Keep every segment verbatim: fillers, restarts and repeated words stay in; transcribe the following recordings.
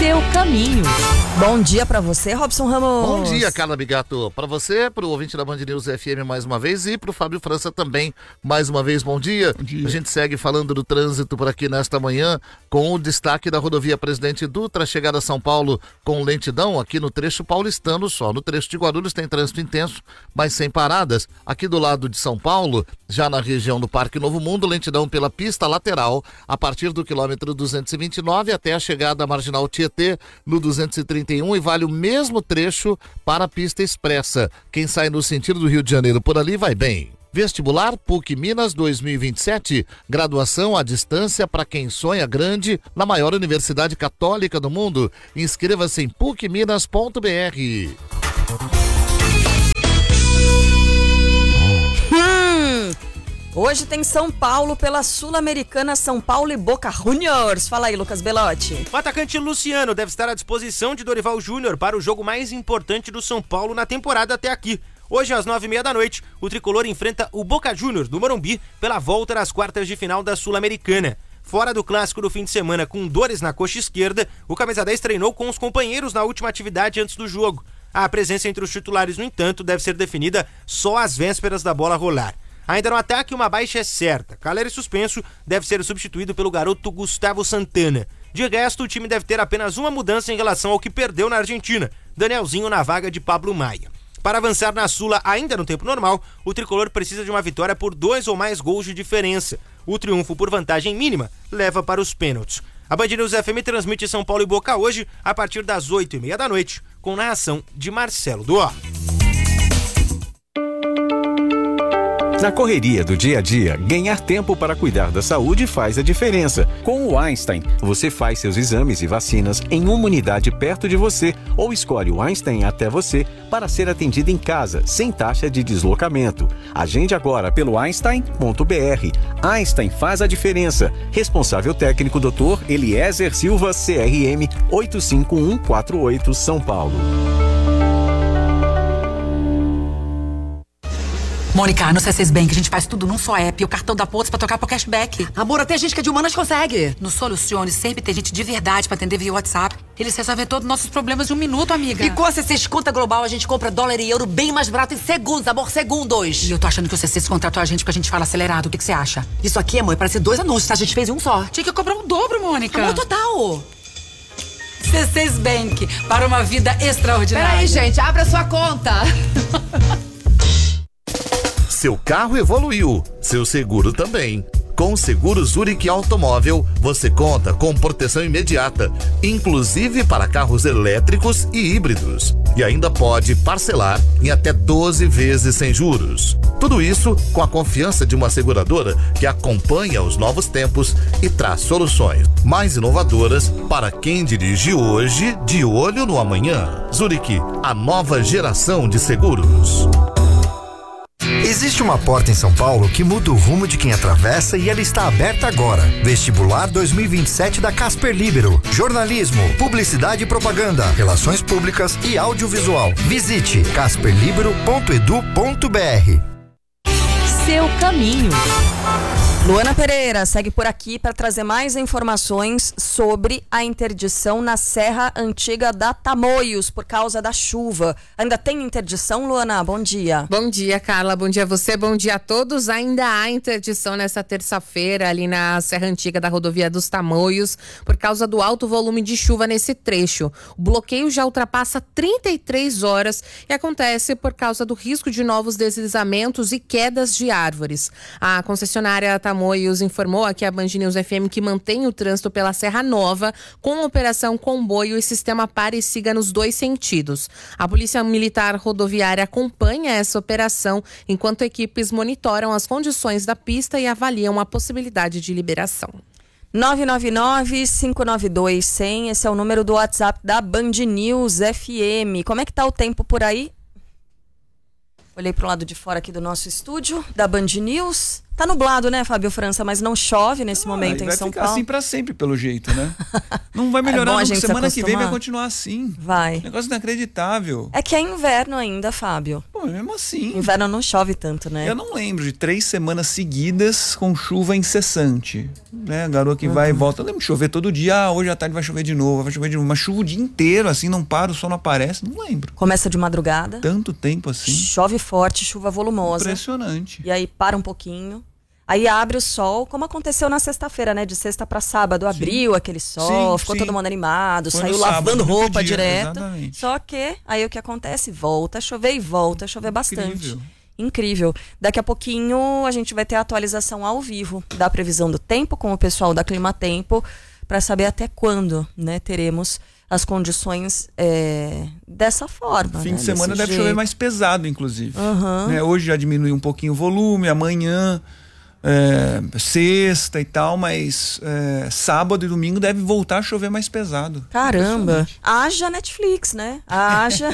Seu caminho. Bom dia pra você, Robson Ramos. Bom dia, Carla Bigato. Pra você, pro ouvinte da Band News F M mais uma vez e pro Fábio França também mais uma vez. Bom dia. Bom dia. A gente segue falando do trânsito por aqui nesta manhã com o destaque da rodovia Presidente Dutra, chegada a São Paulo com lentidão aqui no trecho paulistano só. No trecho de Guarulhos tem trânsito intenso, mas sem paradas. Aqui do lado de São Paulo, já na região do Parque Novo Mundo, lentidão pela pista lateral a partir do quilômetro duzentos e vinte e nove até a chegada à Marginal Tietê no duzentos e trinta e um e vale o mesmo trecho para a pista expressa. Quem sai no sentido do Rio de Janeiro por ali vai bem. Vestibular P U C Minas dois mil e vinte e sete, graduação à distância para quem sonha grande na maior universidade católica do mundo. Inscreva-se em puc minas ponto b r. Hum, hoje tem São Paulo pela Sul-Americana, São Paulo e Boca Juniors. Fala aí, Lucas Belotti. O atacante Luciano deve estar à disposição de Dorival Júnior para o jogo mais importante do São Paulo na temporada até aqui. Hoje, às nove e meia da noite, o tricolor enfrenta o Boca Juniors do Morumbi pela volta das quartas de final da Sul-Americana. Fora do clássico do fim de semana com dores na coxa esquerda, o camisa dez treinou com os companheiros na última atividade antes do jogo. A presença entre os titulares, no entanto, deve ser definida só às vésperas da bola rolar. Ainda no ataque, uma baixa é certa. Calera suspenso deve ser substituído pelo garoto Gustavo Santana. De resto, o time deve ter apenas uma mudança em relação ao que perdeu na Argentina, Danielzinho na vaga de Pablo Maia. Para avançar na Sula ainda no tempo normal, o tricolor precisa de uma vitória por dois ou mais gols de diferença. O triunfo por vantagem mínima leva para os pênaltis. A Band News F M transmite São Paulo e Boca hoje a partir das oito e meia da noite, com narração de Marcelo Duó. Na correria do dia a dia, ganhar tempo para cuidar da saúde faz a diferença. Com o Einstein, você faz seus exames e vacinas em uma unidade perto de você ou escolhe o Einstein até você para ser atendido em casa, sem taxa de deslocamento. Agende agora pelo einstein ponto b r. Einstein faz a diferença. Responsável técnico doutor Eliezer Silva, C R M oito cinco um quatro oito, São Paulo. Mônica, no C seis Bank a gente faz tudo num só app. O cartão da Pontos pra trocar por cashback. Amor, até gente que é de humanas consegue. No Solucione sempre tem gente de verdade pra atender via WhatsApp. Eles resolvem todos os nossos problemas em um minuto, amiga. E com a C seis Conta Global a gente compra dólar e euro bem mais barato em segundos, amor, segundos. E eu tô achando que o C seis contratou a gente porque a gente fala acelerado. O que que você acha? Isso aqui, amor, parece dois anúncios, tá? A gente fez um só. Tinha que cobrar um dobro, Mônica. Amor, total. C seis Bank, para uma vida extraordinária. Peraí, gente, abra sua conta. Seu carro evoluiu, seu seguro também. Com o Seguro Zurich Automóvel, você conta com proteção imediata, inclusive para carros elétricos e híbridos. E ainda pode parcelar em até doze vezes sem juros. Tudo isso com a confiança de uma seguradora que acompanha os novos tempos e traz soluções mais inovadoras para quem dirige hoje de olho no amanhã. Zurich, a nova geração de seguros. Existe uma porta em São Paulo que muda o rumo de quem atravessa e ela está aberta agora. Vestibular dois mil e vinte e sete da Casper Libero. Jornalismo, publicidade e propaganda, relações públicas e audiovisual. Visite casper libero ponto edu ponto b r. Seu caminho. Luana Pereira segue por aqui para trazer mais informações sobre a interdição na Serra Antiga da Tamoios por causa da chuva. Ainda tem interdição, Luana? Bom dia. Bom dia, Carla. Bom dia a você. Bom dia a todos. Ainda há interdição nessa terça-feira ali na Serra Antiga da Rodovia dos Tamoios por causa do alto volume de chuva nesse trecho. O bloqueio já ultrapassa trinta e três horas e acontece por causa do risco de novos deslizamentos e quedas de árvores. A concessionária Tamoios informou aqui a Band News F M que mantém o trânsito pela Serra Nova com operação comboio e sistema pare e siga nos dois sentidos. A Polícia Militar Rodoviária acompanha essa operação enquanto equipes monitoram as condições da pista e avaliam a possibilidade de liberação. nove nove nove, cinco nove dois, cem, esse é o número do WhatsApp da Band News F M. Como é que tá o tempo por aí? Olhei pro lado de fora aqui do nosso estúdio, da Band News. Tá nublado, né, Fábio França, mas não chove nesse ah, momento em São Paulo. Vai ficar assim pra sempre, pelo jeito, né? Não vai melhorar, é não, semana que vem vai continuar assim. Vai. Negócio inacreditável. É que é inverno ainda, Fábio. Pô, mesmo assim. Inverno não chove tanto, né? Eu não lembro de três semanas seguidas com chuva incessante, né? Garoa que uhum. vai e volta. Eu lembro de chover todo dia, ah, hoje à tarde vai chover de novo, vai chover de novo. Mas chuva o dia inteiro, assim, não para, o sol não aparece, não lembro. Começa de madrugada. Tanto tempo assim. Chove forte, chuva volumosa. Impressionante. E aí para um pouquinho. Aí abre o sol, como aconteceu na sexta-feira, né? De sexta para sábado, abriu sim. aquele sol, sim, ficou sim. todo mundo animado, Foi saiu lavando sábado, roupa dia, direto. Exatamente. Só que aí o que acontece? Volta a chover e volta a chover bastante. Incrível. Incrível. Daqui a pouquinho a gente vai ter a atualização ao vivo da previsão do tempo com o pessoal da Climatempo para saber até quando, né, teremos as condições é, dessa forma. Fim né, de semana deve jeito. chover mais pesado, inclusive. Uhum. Né, hoje já diminui um pouquinho o volume, amanhã... É, sexta e tal, mas é, sábado e domingo deve voltar a chover mais pesado. Caramba, haja Netflix, né? Haja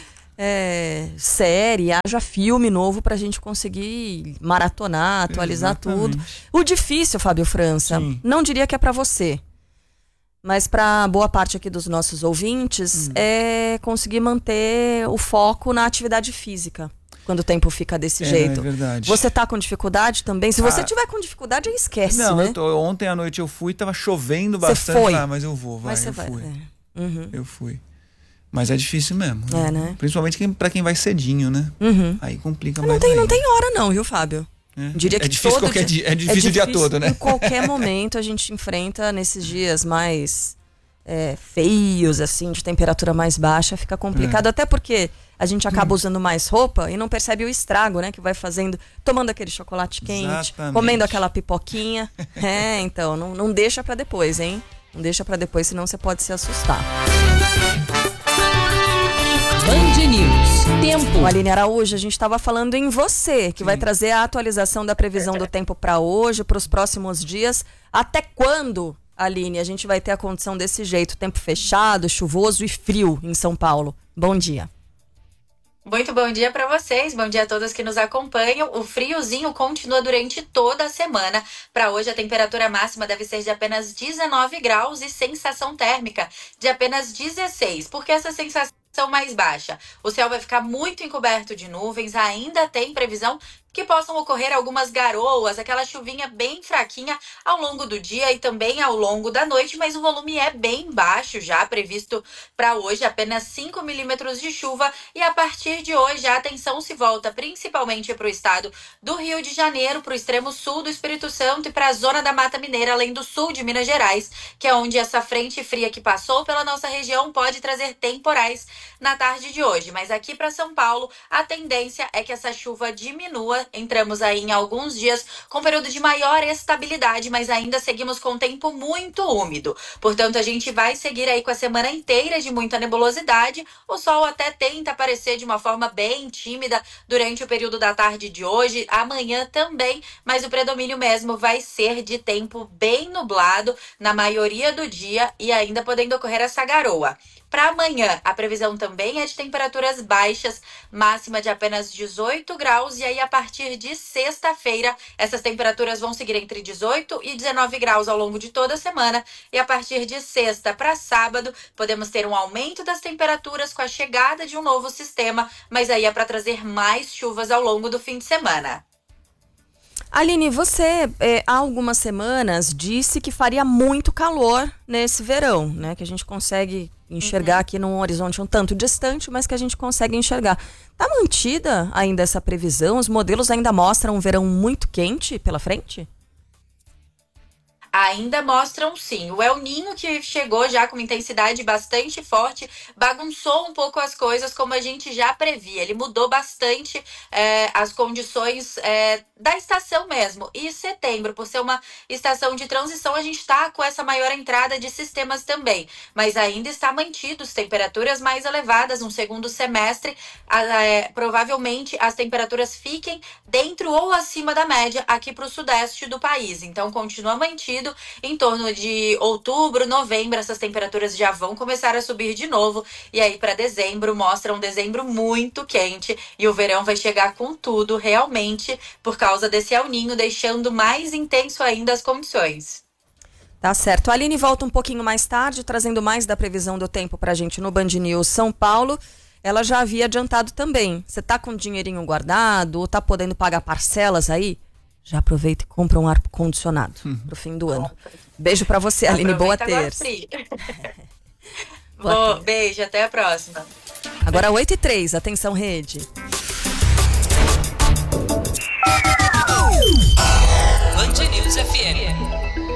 é, série, haja filme novo pra gente conseguir maratonar, atualizar Exatamente. tudo. O difícil, Fábio França, Sim. não diria que é pra você, mas para boa parte aqui dos nossos ouvintes, hum. é conseguir manter o foco na atividade física. Quando o tempo fica desse é, jeito. É verdade. Você tá com dificuldade também? Se você ah, tiver com dificuldade, aí esquece, não, né? Eu tô, ontem à noite eu fui, tava chovendo bastante. Você foi? Ah, mas eu vou, vai, mas você eu vai, fui. É. Uhum. Eu fui. Mas é difícil mesmo. É, né? Principalmente quem, pra quem vai cedinho, né? Uhum. Aí complica não mais tem, ainda. Não tem hora não, viu, Fábio? É, Diria que é difícil qualquer dia, dia. É difícil, é difícil o dia todo, né? Em qualquer momento a gente enfrenta nesses dias mais é, feios, assim, de temperatura mais baixa, fica complicado. É. Até porque a gente acaba hum. usando mais roupa e não percebe o estrago, né? Que vai fazendo, tomando aquele chocolate quente, Exatamente. comendo aquela pipoquinha. é, então, não, não deixa pra depois, hein? Não deixa pra depois, senão você pode se assustar. Band News. Tempo. Aline Araújo, a gente estava falando em você, que Sim. vai trazer a atualização da previsão do tempo para hoje, para os próximos dias. Até quando, Aline, a gente vai ter a condição desse jeito? Tempo fechado, chuvoso e frio em São Paulo. Bom dia. Muito bom dia para vocês, bom dia a todos que nos acompanham. O friozinho continua durante toda a semana. Para hoje a temperatura máxima deve ser de apenas dezenove graus e sensação térmica de apenas dezesseis. Por que essa sensação mais baixa? O céu vai ficar muito encoberto de nuvens, ainda tem previsão que possam ocorrer algumas garoas, aquela chuvinha bem fraquinha ao longo do dia e também ao longo da noite, mas o volume é bem baixo já, previsto para hoje apenas cinco milímetros de chuva, e a partir de hoje a atenção se volta principalmente para o estado do Rio de Janeiro, para o extremo sul do Espírito Santo e para a zona da Mata Mineira, além do sul de Minas Gerais, que é onde essa frente fria que passou pela nossa região pode trazer temporais na tarde de hoje. Mas aqui para São Paulo, a tendência é que essa chuva diminua. Entramos aí em alguns dias com período de maior estabilidade, mas ainda seguimos com tempo muito úmido. Portanto, a gente vai seguir aí com a semana inteira de muita nebulosidade. O sol até tenta aparecer de uma forma bem tímida durante o período da tarde de hoje, amanhã também, mas o predomínio mesmo vai ser de tempo bem nublado na maioria do dia e ainda podendo ocorrer essa garoa. Para amanhã, a previsão também é de temperaturas baixas, máxima de apenas dezoito graus, e aí a partir de sexta-feira, essas temperaturas vão seguir entre dezoito e dezenove graus ao longo de toda a semana, e a partir de sexta para sábado, podemos ter um aumento das temperaturas com a chegada de um novo sistema, mas aí é para trazer mais chuvas ao longo do fim de semana. Aline, você é, há algumas semanas disse que faria muito calor nesse verão, né? Que a gente consegue enxergar uhum. aqui num horizonte um tanto distante, mas que a gente consegue enxergar. Tá mantida ainda essa previsão? Os modelos ainda mostram um verão muito quente pela frente? Ainda mostram sim. O El Niño, que chegou já com uma intensidade bastante forte, bagunçou um pouco as coisas, como a gente já previa. Ele mudou bastante é, as condições é, da estação mesmo. E setembro, por ser uma estação de transição, a gente está com essa maior entrada de sistemas também. Mas ainda está mantidos temperaturas mais elevadas no segundo semestre. É, provavelmente as temperaturas fiquem dentro ou acima da média aqui para o sudeste do país. Então continua mantido sentido. Em torno de outubro, novembro, essas temperaturas já vão começar a subir de novo. E aí, para dezembro, mostra um dezembro muito quente. E o verão vai chegar com tudo, realmente, por causa desse El Niño, deixando mais intenso ainda as condições. Tá certo. A Aline volta um pouquinho mais tarde, trazendo mais da previsão do tempo pra gente no Band News São Paulo. Ela já havia adiantado também. Você tá com dinheirinho guardado ou tá podendo pagar parcelas aí? Já aproveita e compra um ar-condicionado hum. pro fim do ano. Beijo pra você, Aline. Boa terça. Boa, beijo, até a próxima. Agora oito e três, atenção rede. Band News F M.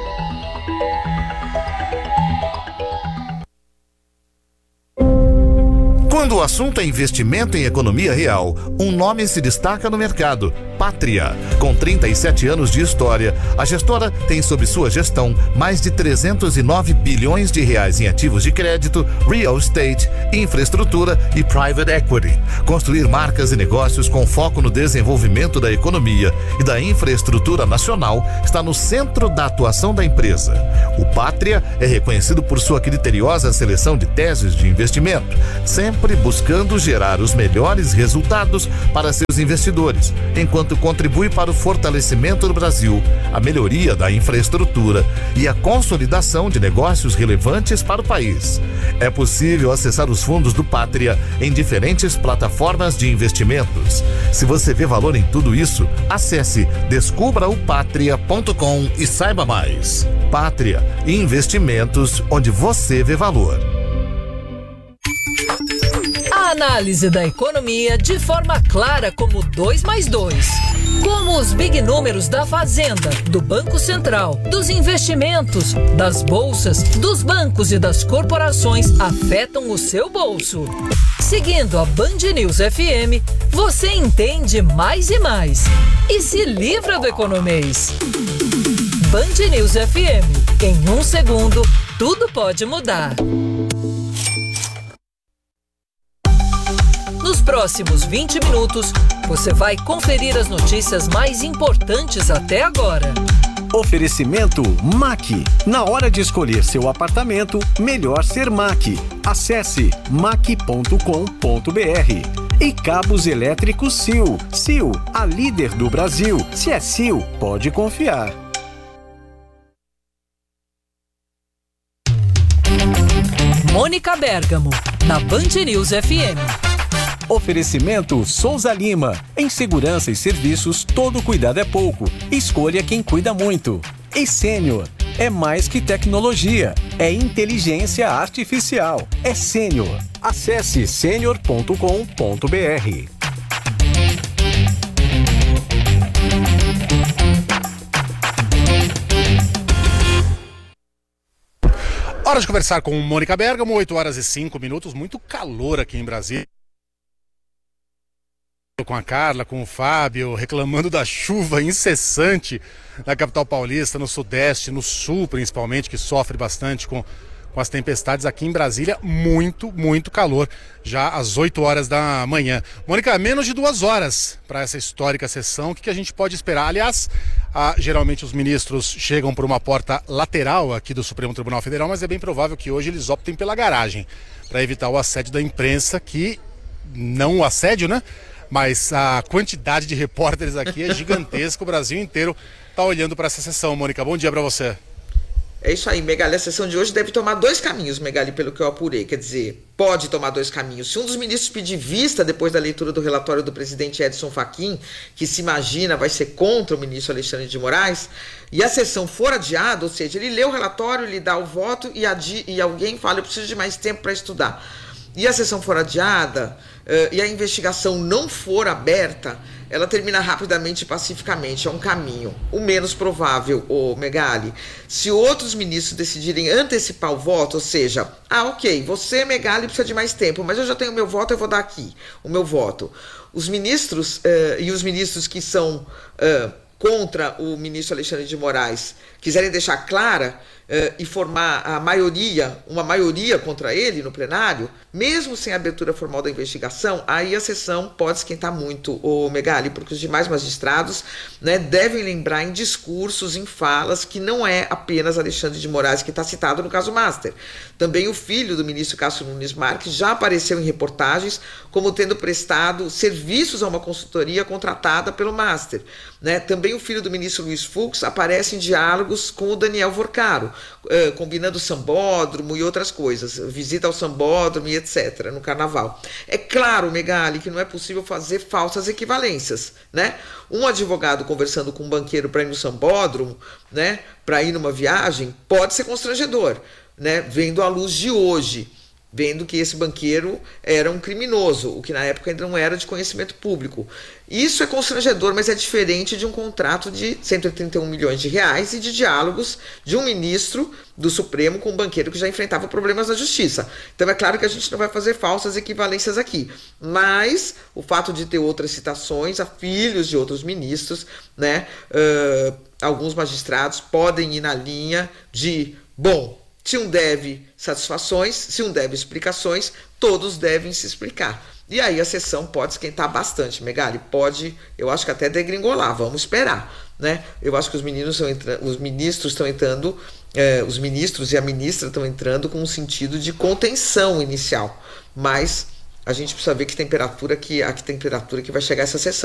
Quando o assunto é investimento em economia real, um nome se destaca no mercado: Pátria. Com trinta e sete anos de história, a gestora tem sob sua gestão mais de trezentos e nove bilhões de reais em ativos de crédito, real estate, infraestrutura e private equity. Construir marcas e negócios com foco no desenvolvimento da economia e da infraestrutura nacional está no centro da atuação da empresa. O Pátria é reconhecido por sua criteriosa seleção de teses de investimento, sempre buscando gerar os melhores resultados para seus investidores, enquanto contribui para o fortalecimento do Brasil, a melhoria da infraestrutura e a consolidação de negócios relevantes para o país. É possível acessar os fundos do Pátria em diferentes plataformas de investimentos. Se você vê valor em tudo isso, acesse descubra o patria ponto com e saiba mais. Pátria, investimentos onde você vê valor. A análise da economia de forma clara como dois mais dois. Como os big números da Fazenda, do Banco Central, dos investimentos, das bolsas, dos bancos e das corporações afetam o seu bolso. Seguindo a Band News F M, você entende mais e mais. E se livra do economês. Band News F M. Em um segundo, tudo pode mudar. Nos próximos vinte minutos, você vai conferir as notícias mais importantes até agora. Oferecimento M A C. Na hora de escolher seu apartamento, melhor ser M A C. Acesse mac ponto com ponto br. E cabos elétricos S I L. S I L, a líder do Brasil. Se é S I L, pode confiar. Mônica Bergamo, na Band News F M. Oferecimento Souza Lima. Em segurança e serviços, todo cuidado é pouco. Escolha quem cuida muito. E Sênior. É mais que tecnologia. É inteligência artificial. É Sênior. Acesse sênior ponto com ponto br. Hora de conversar com Mônica Bergamo, oito horas e cinco minutos. Muito calor aqui em Brasília. Com a Carla, com o Fábio, reclamando da chuva incessante na capital paulista, no sudeste, no sul principalmente, que sofre bastante com, com as tempestades. Aqui em Brasília, muito, muito calor, já às oito horas da manhã. Mônica, menos de duas horas para essa histórica sessão. O que, que a gente pode esperar? Aliás, a, geralmente os ministros chegam por uma porta lateral aqui do Supremo Tribunal Federal, mas é bem provável que hoje eles optem pela garagem, para evitar o assédio da imprensa, que não o assédio, né? Mas a quantidade de repórteres aqui é gigantesca, o Brasil inteiro está olhando para essa sessão. Mônica, bom dia para você. É isso aí, Megali. A sessão de hoje deve tomar dois caminhos, Megali, pelo que eu apurei. Quer dizer, pode tomar dois caminhos. Se um dos ministros pedir vista depois da leitura do relatório do presidente Edson Fachin, que se imagina vai ser contra o ministro Alexandre de Moraes, e a sessão for adiada, ou seja, ele lê o relatório, ele dá o voto e, adi- e alguém fala, eu preciso de mais tempo para estudar. E a sessão for adiada, uh, e a investigação não for aberta, ela termina rapidamente e pacificamente. É um caminho. O menos provável, ô Megali, se outros ministros decidirem antecipar o voto, ou seja, ah, ok, você, Megali, precisa de mais tempo, mas eu já tenho meu voto, eu vou dar aqui o meu voto. Os ministros uh, e os ministros que são uh, contra o ministro Alexandre de Moraes quiserem deixar clara Uh, e formar a maioria, uma maioria contra ele no plenário, mesmo sem abertura formal da investigação, aí a sessão pode esquentar muito, o Megali, porque os demais magistrados, né, devem lembrar em discursos, em falas, que não é apenas Alexandre de Moraes que está citado no caso Master. Também o filho do ministro Cássio Nunes Marques já apareceu em reportagens como tendo prestado serviços a uma consultoria contratada pelo Master. Né? Também o filho do ministro Luiz Fux aparece em diálogos com o Daniel Vorcaro, Uh, combinando sambódromo e outras coisas, visita ao sambódromo e etcétera, no carnaval. É claro, Megali, que não é possível fazer falsas equivalências, né? Um advogado conversando com um banqueiro para ir no sambódromo, né, para ir numa viagem, pode ser constrangedor, né, vendo a luz de hoje, vendo que esse banqueiro era um criminoso, o que na época ainda não era de conhecimento público. Isso é constrangedor, mas é diferente de um contrato de cento e trinta e um milhões de reais e de diálogos de um ministro do Supremo com um banqueiro que já enfrentava problemas na justiça. Então é claro que a gente não vai fazer falsas equivalências aqui, mas o fato de ter outras citações a filhos de outros ministros, né, uh, alguns magistrados podem ir na linha de, bom, se um deve satisfações, se um deve explicações, todos devem se explicar. E aí a sessão pode esquentar bastante, Megali, pode, eu acho que até degringolar, vamos esperar, né? Eu acho que os meninos estão entrando, os ministros estão entrando, eh, os ministros e a ministra estão entrando com um sentido de contenção inicial, mas a gente precisa ver que temperatura que, a que temperatura que vai chegar essa sessão.